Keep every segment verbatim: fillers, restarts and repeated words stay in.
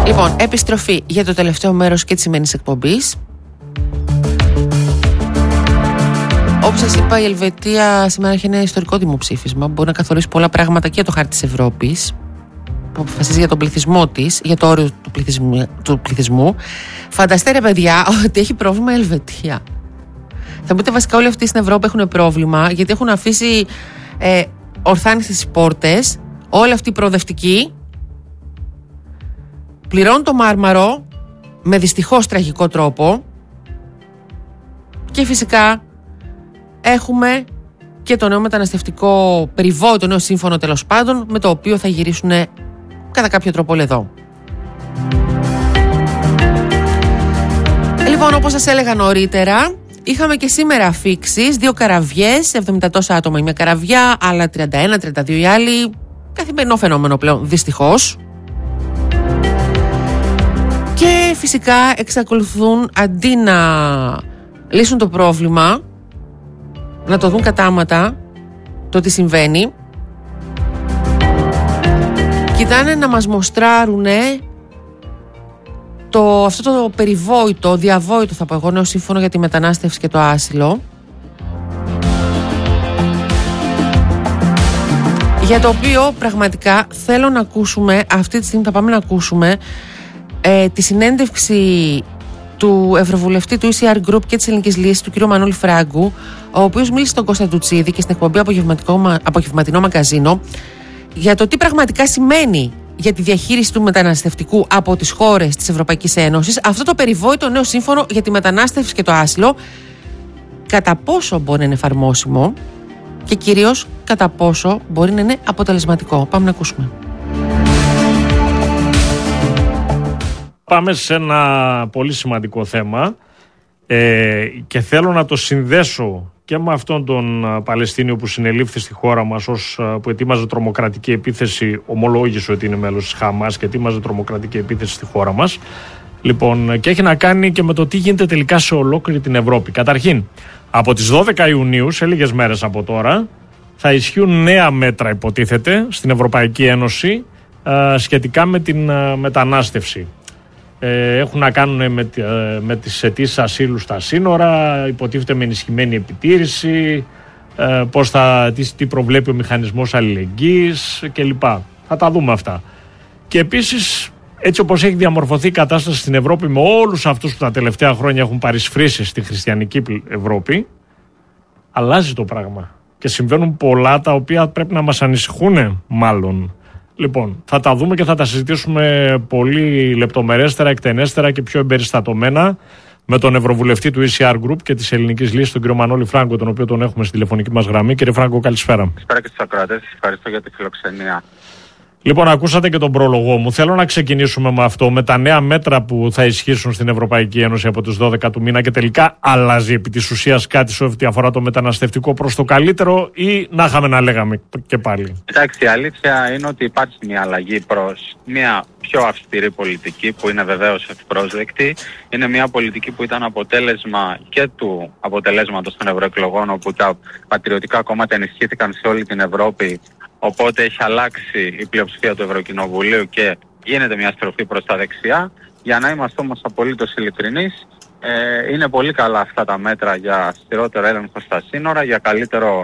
Λοιπόν, επιστροφή για το τελευταίο μέρος και της σημερινής εκπομπής. Όπως σας είπα, η Ελβετία σήμερα έχει ένα ιστορικό δημοψήφισμα. Μπορεί να καθορίσει πολλά πράγματα και για το χάρτη της Ευρώπης, που αποφασίζει για τον πληθυσμό της, για το όριο του πληθυσμού. Του πληθυσμού. Φανταστείτε, ρε παιδιά, ότι έχει πρόβλημα η Ελβετία. Θα πείτε, βασικά όλοι αυτοί στην Ευρώπη έχουν πρόβλημα, γιατί έχουν αφήσει ε, ορθάνιστες τις πόρτες, όλοι αυτοί οι προοδευτικοί. Πληρώνουν το μάρμαρο με δυστυχώς τραγικό τρόπο και φυσικά έχουμε και το νέο μεταναστευτικό περιβόητο, το νέο σύμφωνο τέλος πάντων, με το οποίο θα γυρίσουν κατά κάποιο τρόπο όλοι εδώ. Λοιπόν, όπως σας έλεγα νωρίτερα, είχαμε και σήμερα αφίξεις, δύο καραβιές, εβδομήντα τόσα άτομα η μια καραβιά, άλλα τριάντα ένα τριάντα δύο οι άλλοι. Καθημερινό φαινόμενο πλέον, δυστυχώς. Και φυσικά εξακολουθούν, αντί να λύσουν το πρόβλημα, να το δουν κατάματα το τι συμβαίνει, κοιτάνε να μας μοστράρουνε το, αυτό το περιβόητο, διαβόητο θα πω εγώ, νέο σύμφωνο για τη μετανάστευση και το άσυλο, για το οποίο πραγματικά θέλω να ακούσουμε, αυτή τη στιγμή θα πάμε να ακούσουμε ε, τη συνέντευξη του Ευρωβουλευτή του ι σι αρ Group και της Ελληνικής Λύσης, του κ. Μανώλη Φράγκου, ο οποίος μίλησε στον Κώστα Τουτσίδη και στην εκπομπή Απογευματινό Μαγκαζίνο για το τι πραγματικά σημαίνει για τη διαχείριση του μεταναστευτικού από τις χώρες της Ευρωπαϊκής Ένωσης αυτό το περιβόητο νέο σύμφωνο για τη μετανάστευση και το άσυλο, κατά πόσο μπορεί να είναι εφαρμόσιμο και κυρίως κατά πόσο μπορεί να είναι αποτελεσματικό. Πάμε να ακούσουμε. Πάμε σε ένα πολύ σημαντικό θέμα ε, και θέλω να το συνδέσω και με αυτόν τον Παλαιστίνιο που συνελήφθη στη χώρα μας, ως, που ετοίμαζε τρομοκρατική επίθεση, ομολόγησε ότι είναι μέλος της Χαμάς και ετοίμαζε τρομοκρατική επίθεση στη χώρα μας. Λοιπόν, και έχει να κάνει και με το τι γίνεται τελικά σε ολόκληρη την Ευρώπη. Καταρχήν, από τις δώδεκα Ιουνίου, σε λίγες μέρες από τώρα, θα ισχύουν νέα μέτρα, υποτίθεται, στην Ευρωπαϊκή Ένωση σχετικά με την μετανάστευση. Έχουν να κάνουν με, με τις αιτήσεις ασύλου στα σύνορα, υποτίθεται με ενισχυμένη επιτήρηση, πώς θα, τι, τι προβλέπει ο μηχανισμός αλληλεγγύης κλπ. Θα τα δούμε αυτά. Και επίσης, έτσι όπως έχει διαμορφωθεί η κατάσταση στην Ευρώπη, με όλους αυτούς που τα τελευταία χρόνια έχουν παρισφρήσει στη χριστιανική Ευρώπη, αλλάζει το πράγμα. Και συμβαίνουν πολλά τα οποία πρέπει να μας ανησυχούν μάλλον. Λοιπόν, θα τα δούμε και θα τα συζητήσουμε πολύ λεπτομερέστερα, εκτενέστερα και πιο εμπεριστατωμένα με τον Ευρωβουλευτή του ι σι αρ Group και της Ελληνικής Λύσης, τον κύριο Μανώλη Φράγκο, τον οποίο τον έχουμε στη τηλεφωνική μας γραμμή. Κύριε Φράγκο, καλησπέρα. Καλησπέρα και στους ακροατές. Ευχαριστώ για τη φιλοξενία. Λοιπόν, ακούσατε και τον πρόλογό μου. Θέλω να ξεκινήσουμε με αυτό, με τα νέα μέτρα που θα ισχύσουν στην Ευρωπαϊκή Ένωση από τις δώδεκα του μήνα, και τελικά αλλάζει επί της ουσίας κάτι σε ό,τι αφορά το μεταναστευτικό προς το καλύτερο, ή να είχαμε να λέγαμε και πάλι? Εντάξει, η αλήθεια είναι ότι υπάρχει μια αλλαγή προς μια πιο αυστηρή πολιτική, που είναι βεβαίως ευπρόσδεκτη. Είναι μια πολιτική που ήταν αποτέλεσμα και του αποτελέσματος των ευρωεκλογών, όπου τα πατριωτικά κόμματα ενισχύθηκαν σε όλη την Ευρώπη. Οπότε έχει αλλάξει η πλειοψηφία του Ευρωκοινοβουλίου και γίνεται μια στροφή προς τα δεξιά. Για να είμαστε όμως απολύτως ειλικρινείς, ε, είναι πολύ καλά αυτά τα μέτρα για αυστηρότερο έλεγχο στα σύνορα, για καλύτερο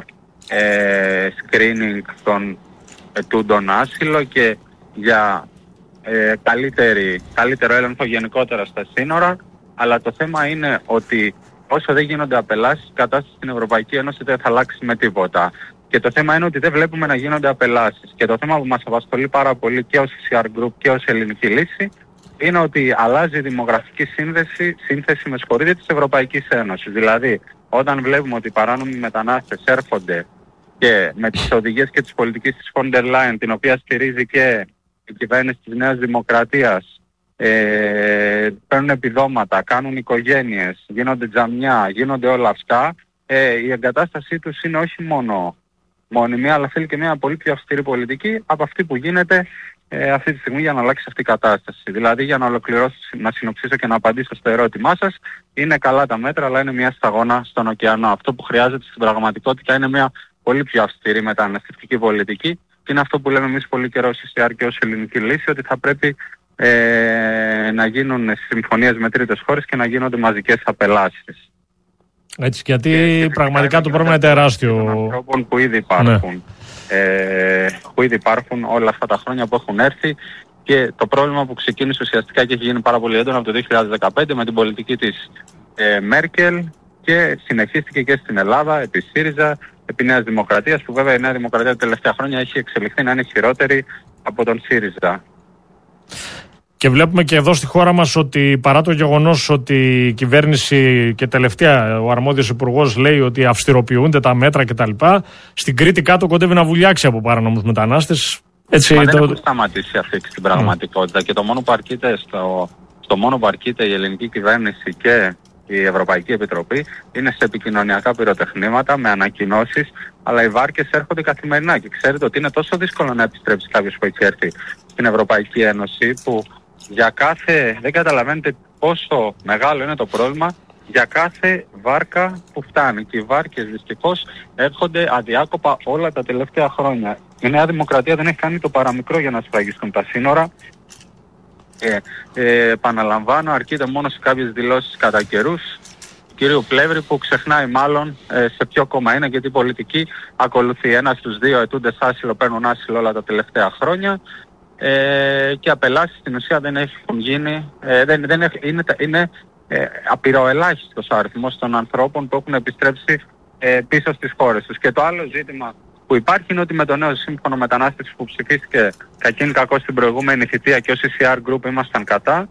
ε, screening των ετούντων άσυλο και για ε, καλύτερη, καλύτερο έλεγχο γενικότερα στα σύνορα. Αλλά το θέμα είναι ότι όσο δεν γίνονται απελάσεις, η κατάσταση στην Ευρωπαϊκή Ένωση δεν θα αλλάξει με τίποτα. Και το θέμα είναι ότι δεν βλέπουμε να γίνονται απελάσεις. Και το θέμα που μας απασχολεί πάρα πολύ και ως ι σι αρ Group και ως Ελληνική Λύση είναι ότι αλλάζει η δημογραφική σύνθεση, σύνθεση με συγχωρείτε, της Ευρωπαϊκής Ένωσης. Δηλαδή, όταν βλέπουμε ότι οι παράνομοι μετανάστες έρχονται και με τις οδηγίες και τις πολιτικές της Φόντερ Λάιεν, την οποία στηρίζει και η κυβέρνηση της Νέας Δημοκρατίας, ε, παίρνουν επιδόματα, κάνουν οικογένειες, γίνονται τζαμιά, γίνονται όλα αυτά, ε, η εγκατάστασή τους είναι όχι μόνο μόνιμη, αλλά θέλει και μια πολύ πιο αυστηρή πολιτική από αυτή που γίνεται ε, αυτή τη στιγμή για να αλλάξει αυτή η κατάσταση. Δηλαδή, για να ολοκληρώσω, να συνοψίσω και να απαντήσω στο ερώτημά σας, είναι καλά τα μέτρα, αλλά είναι μια σταγόνα στον ωκεανό. Αυτό που χρειάζεται στην πραγματικότητα είναι μια πολύ πιο αυστηρή μεταναστευτική πολιτική, και είναι αυτό που λέμε εμείς πολύ καιρό ως ι σι αρ και ως Ελληνική Λύση, ότι θα πρέπει ε, να γίνουν συμφωνίες με τρίτες χώρες και να γίνονται μαζικές απελάσεις. Έτσι, γιατί και, πραγματικά το πρόβλημα είναι τεράστιο. Των ανθρώπων που ήδη υπάρχουν, ναι. ε, που ήδη υπάρχουν όλα αυτά τα χρόνια που έχουν έρθει, και το πρόβλημα που ξεκίνησε ουσιαστικά και έχει γίνει πάρα πολύ έντονο από το δύο χιλιάδες δεκαπέντε με την πολιτική της ε, Μέρκελ, και συνεχίστηκε και στην Ελλάδα επί ΣΥΡΙΖΑ, επί Νέας Δημοκρατίας, που βέβαια η Νέα Δημοκρατία τα τελευταία χρόνια έχει εξελιχθεί να είναι χειρότερη από τον ΣΥΡΙΖΑ. Και βλέπουμε και εδώ στη χώρα μας ότι παρά το γεγονός ότι η κυβέρνηση και τελευταία ο αρμόδιος υπουργός λέει ότι αυστηροποιούνται τα μέτρα κτλ., στην Κρήτη κάτω κοντεύει να βουλιάξει από παράνομους μετανάστες. Έτσι, Μα το... δεν έχουν σταματήσει αυτή στην πραγματικότητα. Mm. Και το μόνο που αρκείται στο, στο μόνο που αρκείται η ελληνική κυβέρνηση και η Ευρωπαϊκή Επιτροπή είναι σε επικοινωνιακά πυροτεχνήματα με ανακοινώσεις, αλλά οι βάρκες έρχονται καθημερινά και ξέρετε ότι είναι τόσο δύσκολο να επιστρέψει κάποιος που έχει έρθει στην Ευρωπαϊκή Ένωση, που για κάθε, δεν καταλαβαίνετε πόσο μεγάλο είναι το πρόβλημα για κάθε βάρκα που φτάνει, και οι βάρκες δυστυχώς έρχονται αδιάκοπα όλα τα τελευταία χρόνια. Η Νέα Δημοκρατία δεν έχει κάνει το παραμικρό για να σφραγιστούν τα σύνορα. Ε, ε, επαναλαμβάνω, αρκείται μόνο σε κάποιες δηλώσεις κατά καιρούς του κυρίου Πλεύρη, που ξεχνάει μάλλον ε, σε ποιο κόμμα είναι, γιατί η πολιτική ακολουθεί. Ένας στους δύο ετούντες άσυλο παίρνουν άσυλο όλα τα τελευταία χρόνια, ε, και απελάσεις στην ουσία δεν έχουν γίνει, ε, δεν, δεν έχει, είναι, είναι ε, απειροελάχιστος ο αριθμός των ανθρώπων που έχουν επιστρέψει ε, πίσω στις χώρες τους. Και το άλλο ζήτημα που υπάρχει είναι ότι με το νέο σύμφωνο μετανάστευσης που ψηφίστηκε κακήν κακό στην προηγούμενη θητεία και ως ι σι αρ Group ήμασταν κατά,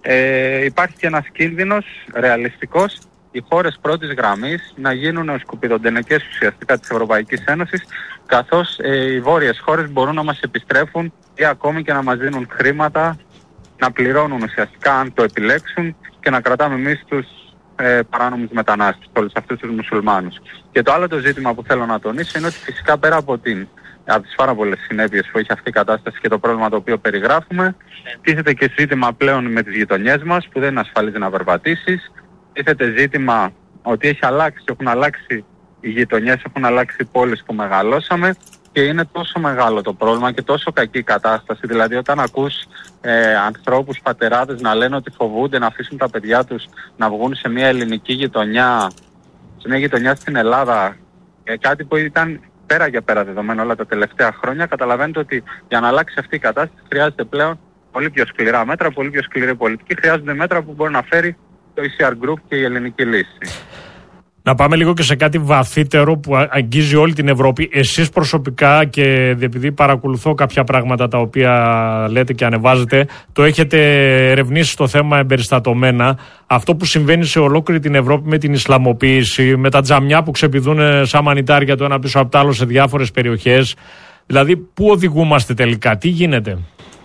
ε, υπάρχει και ένας κίνδυνος ρεαλιστικός οι χώρες πρώτης γραμμής να γίνουν σκουπιδοντενεκές ουσιαστικά της Ευρωπαϊκής Ένωσης, καθώς ε, οι βόρειες χώρες μπορούν να μας επιστρέφουν ή ακόμη και να μας δίνουν χρήματα να πληρώνουν ουσιαστικά αν το επιλέξουν, και να κρατάμε εμείς τους ε, παράνομους μετανάστες, όλους αυτούς τους μουσουλμάνους. Και το άλλο το ζήτημα που θέλω να τονίσω είναι ότι φυσικά πέρα από, την, από τις πάρα πολλές συνέπειες που έχει αυτή η κατάσταση και το πρόβλημα το οποίο περιγράφουμε, τίθεται και ζήτημα πλέον με τις γειτονιές μας που δεν είναι ασφαλής να περπατήσεις. Τίθεται ζήτημα ότι έχει αλλάξει, έχουν αλλάξει οι γειτονιές, έχουν αλλάξει οι πόλεις που μεγαλώσαμε, και είναι τόσο μεγάλο το πρόβλημα και τόσο κακή η κατάσταση. Δηλαδή όταν ακούς ε, ανθρώπους, πατεράδες να λένε ότι φοβούνται να αφήσουν τα παιδιά τους να βγουν σε μια ελληνική γειτονιά, σε μια γειτονιά στην Ελλάδα, ε, κάτι που ήταν πέρα για πέρα δεδομένο όλα τα τελευταία χρόνια, καταλαβαίνετε ότι για να αλλάξει αυτή η κατάσταση χρειάζεται πλέον πολύ πιο σκληρά μέτρα, πολύ πιο σκληρή πολιτική. Χρειάζονται μέτρα που μπορεί να φέρει το ι σι αρ Group και η ελληνική λύση. Να πάμε λίγο και σε κάτι βαθύτερο που αγγίζει όλη την Ευρώπη. Εσείς προσωπικά, και επειδή παρακολουθώ κάποια πράγματα τα οποία λέτε και ανεβάζετε, το έχετε ερευνήσει το θέμα εμπεριστατωμένα. Αυτό που συμβαίνει σε ολόκληρη την Ευρώπη με την Ισλαμοποίηση, με τα τζαμιά που ξεπηδούν σαν μανιτάρια το ένα πίσω από το άλλο σε διάφορες περιοχές. Δηλαδή, πού οδηγούμαστε τελικά, τι γίνεται?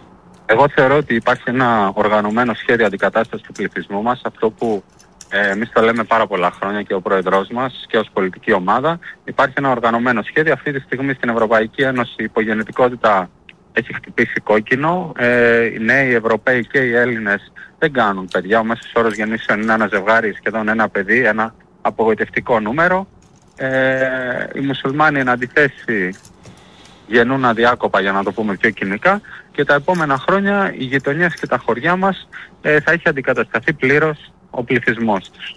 Εγώ θεωρώ ότι υπάρχει ένα οργανωμένο σχέδιο αντικατάστασης του πληθυσμού μας, αυτό που Ε, εμείς το λέμε πάρα πολλά χρόνια και ο πρόεδρός μας και ως πολιτική ομάδα. Υπάρχει ένα οργανωμένο σχέδιο. Αυτή τη στιγμή στην Ευρωπαϊκή Ένωση η υπογεννητικότητα έχει χτυπήσει κόκκινο. Ε, οι νέοι οι Ευρωπαίοι και οι Έλληνες δεν κάνουν παιδιά. Ο μέσος όρος γεννήσεων είναι ένα ζευγάρι, σχεδόν ένα παιδί, ένα απογοητευτικό νούμερο. Ε, οι μουσουλμάνοι εν αντιθέσει γεννούν αδιάκοπα, για να το πούμε πιο κοινικά, και τα επόμενα χρόνια οι γειτονιές και τα χωριά μας ε, θα έχει αντικατασταθεί πλήρως ο πληθυσμός τους.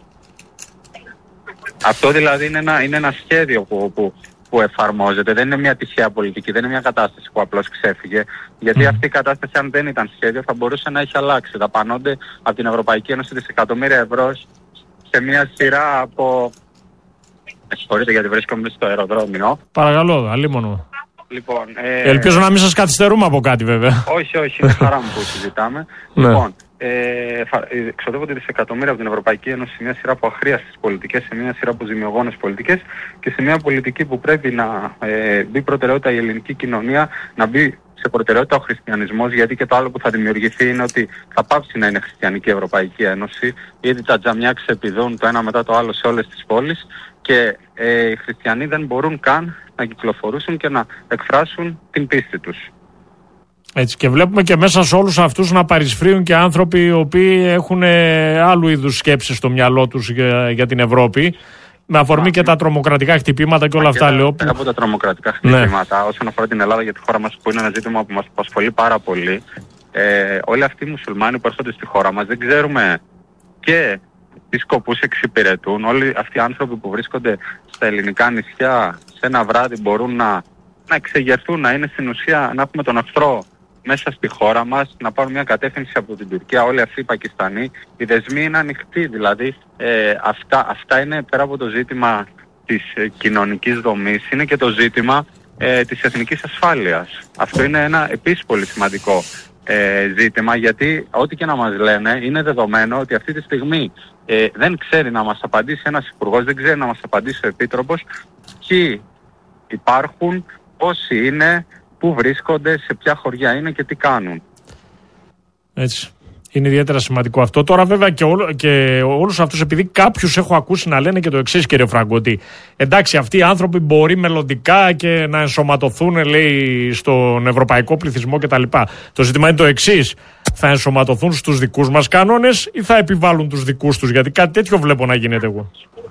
Αυτό δηλαδή είναι ένα, είναι ένα σχέδιο που, που, που εφαρμόζεται. Δεν είναι μια τυχαία πολιτική, δεν είναι μια κατάσταση που απλώς ξέφυγε. Γιατί mm. αυτή η κατάσταση, αν δεν ήταν σχέδιο, θα μπορούσε να έχει αλλάξει. Δαπανώνται από την Ευρωπαϊκή Ένωση δισεκατομμύρια ευρώ σε μια σειρά από... Με συγχωρείτε γιατί βρίσκομαι στο αεροδρόμιο. Παρακαλώ, αλίμονο. Λοιπόν, ε... Ελπίζω να μην σας καθυστερούμε από κάτι βέβαια. Όχι, όχι, είναι χαρά μου που συζητάμε. Λοιπόν, ε, εξοδεύονται δισεκατομμύρια από την Ευρωπαϊκή Ένωση σε μια σειρά από αχρίαστες πολιτικές, σε μια σειρά από ζημιογόνες πολιτικές και σε μια πολιτική που πρέπει να ε, μπει προτεραιότητα η ελληνική κοινωνία, να μπει σε προτεραιότητα ο χριστιανισμός, γιατί και το άλλο που θα δημιουργηθεί είναι ότι θα πάψει να είναι χριστιανική η Ευρωπαϊκή Ένωση, ήδη τα τζαμιά ξεπηδούν το ένα μετά το άλλο σε όλες τις πόλεις και ε, οι χριστιανοί δεν μπορούν καν να κυκλοφορούσουν και να εκφράσουν την πίστη τους. Έτσι, και βλέπουμε και μέσα σε όλους αυτούς να παρισφρίουν και άνθρωποι οι οποίοι έχουν ε, άλλου είδους σκέψεις στο μυαλό τους για, για την Ευρώπη, με αφορμή και τα τρομοκρατικά χτυπήματα και όλα αυτά. Λέω, πέρα από τα τρομοκρατικά χτυπήματα, ναι. Όσον αφορά την Ελλάδα για τη χώρα μας, που είναι ένα ζήτημα που μας απασχολεί πάρα πολύ, ε, όλοι αυτοί οι μουσουλμάνοι που έρχονται στη χώρα μας δεν ξέρουμε και τι σκοπούς εξυπηρετούν. Όλοι αυτοί οι άνθρωποι που βρίσκονται στα ελληνικά νησιά σε ένα βράδυ μπορούν να, να εξεγερθούν, να είναι στην ουσία, να έχουμε τον εχθρό μέσα στη χώρα μας, να πάρουν μια κατεύθυνση από την Τουρκία. Όλοι αυτοί οι Πακιστανοί, οι δεσμοί είναι ανοιχτοί. Δηλαδή ε, αυτά, αυτά είναι πέρα από το ζήτημα της ε, κοινωνικής δομής, είναι και το ζήτημα ε, της εθνικής ασφάλειας. Αυτό είναι ένα επίσης πολύ σημαντικό ε, ζήτημα, γιατί ό,τι και να μας λένε είναι δεδομένο ότι αυτή τη στιγμή ε, δεν ξέρει να μας απαντήσει ένας υπουργός, δεν ξέρει να μας απαντήσει ο επίτροπος ποιοι υπάρχουν, πόσοι είναι, πού βρίσκονται, σε ποια χωριά είναι και τι κάνουν. Έτσι. Είναι ιδιαίτερα σημαντικό αυτό. Τώρα, βέβαια, και, όλο, και όλους αυτούς, επειδή κάποιους έχω ακούσει να λένε και το εξής, κύριε Φράγκο, ότι εντάξει, αυτοί οι άνθρωποι μπορεί μελλοντικά και να ενσωματωθούν, λέει, στον ευρωπαϊκό πληθυσμό κτλ. Το ζήτημα είναι το εξής. Θα ενσωματωθούν στους δικούς μας κανόνες ή θα επιβάλλουν τους δικούς τους? Γιατί κάτι τέτοιο βλέπω να γίνεται εγώ.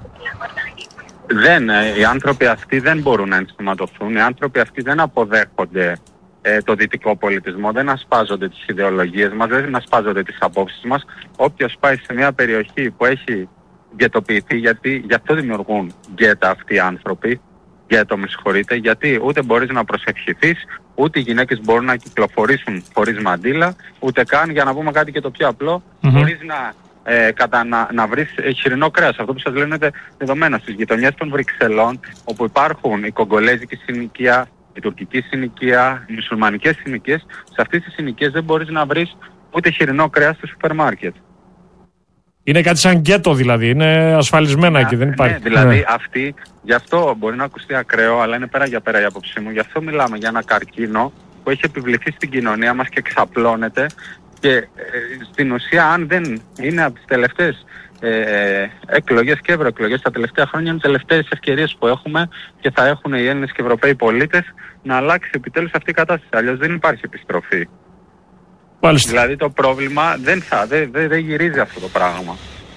Δεν, οι άνθρωποι αυτοί δεν μπορούν να ενσωματωθούν. Οι άνθρωποι αυτοί δεν αποδέχονται ε, το δυτικό πολιτισμό, δεν ασπάζονται τις ιδεολογίες μας, δεν ασπάζονται τις απόψεις μας. Όποιος πάει σε μια περιοχή που έχει γκετοποιηθεί, γιατί γι' αυτό δημιουργούν γκέτα αυτοί οι άνθρωποι, γκέτο με συγχωρείτε, γιατί ούτε μπορείς να προσευχηθείς, ούτε οι γυναίκες μπορούν να κυκλοφορήσουν χωρίς μαντήλα, ούτε καν, για να πούμε κάτι και το πιο απλό, mm-hmm. μπορείς να, ε, κατα, να, να βρεις ε, χοιρινό κρέας. Αυτό που σας λένε είναι δεδομένα στις γειτονιές των Βρυξελών, όπου υπάρχουν η κογκολέζικη συνοικία, η τουρκική συνοικία, οι μουσουλμανικές συνοικίες. Σε αυτές τις συνοικίες δεν μπορείς να βρεις ούτε χοιρινό κρέας στο σούπερ μάρκετ. Είναι κάτι σαν γκέτο δηλαδή, είναι ασφαλισμένα εκεί, δεν υπάρχει. Ναι, δηλαδή ναι. Αυτοί, γι' αυτό μπορεί να ακουστεί ακραίο, αλλά είναι πέρα για πέρα η άποψή μου. Γι' αυτό μιλάμε για ένα καρκίνο που έχει επιβληθεί στην κοινωνία μας και εξαπλώνεται και ε, στην ουσία, αν δεν είναι από τις τελευταίες ε, εκλογές και ευρωεκλογές, τα τελευταία χρόνια είναι οι τελευταίες ευκαιρίες που έχουμε και θα έχουν οι Έλληνες και οι Ευρωπαίοι πολίτες να αλλάξει επιτέλους αυτή η κατάσταση. Αλλιώς δεν υπάρχει επιστροφή. Μάλιστα. Δηλαδή το πρόβλημα δεν θα, δεν, δεν, δεν γυρίζει αυτό το πράγμα.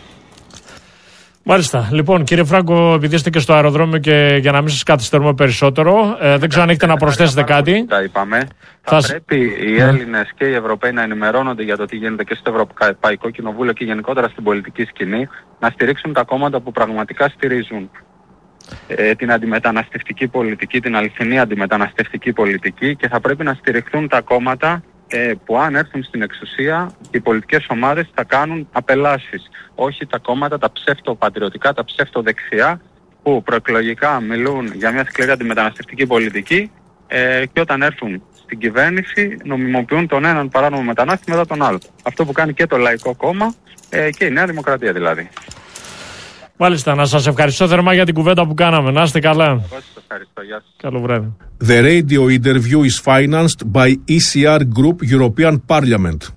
Μάλιστα. Λοιπόν, κύριε Φράγκο, επειδή είστε και στο αεροδρόμιο και για να μην σας καθυστερούμε περισσότερο, ε, δεν ξέρω αν έχετε να προσθέσετε κάτι. Τα είπαμε. Θα, θα πρέπει οι Έλληνες και οι Ευρωπαίοι να ενημερώνονται για το τι γίνεται και στο Ευρωπαϊκό Κοινοβούλιο και γενικότερα στην πολιτική σκηνή, να στηρίξουν τα κόμματα που πραγματικά στηρίζουν ε, την αντιμεταναστευτική πολιτική, την αληθινή αντιμεταναστευτική πολιτική, και θα πρέπει να στηριχθούν τα κόμματα Ε, που αν έρθουν στην εξουσία οι πολιτικές ομάδες θα κάνουν απελάσεις. Όχι τα κόμματα, τα ψεύτο-πατριωτικά, τα ψεύτο-δεξιά, που προεκλογικά μιλούν για μια σκληρή αντιμεταναστευτική πολιτική ε, και όταν έρθουν στην κυβέρνηση νομιμοποιούν τον έναν παράνομο μετανάστη μετά τον άλλο. Αυτό που κάνει και το Λαϊκό Κόμμα ε, και η Νέα Δημοκρατία δηλαδή. Μάλιστα, να σας ευχαριστώ θερμά για την κουβέντα που κάναμε. Να είστε καλά. Εγώ σας ευχαριστώ. Γεια σας. Καλό βράδυ. The radio interview is financed by E C R Group European Parliament.